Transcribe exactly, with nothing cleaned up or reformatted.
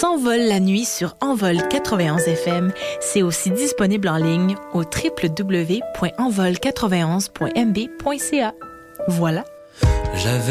S'envole la nuit sur Envol quatre-vingt-onze F M. C'est aussi disponible en ligne au w w w point envol quatre-vingt-onze point m b point c a. Voilà. J'avais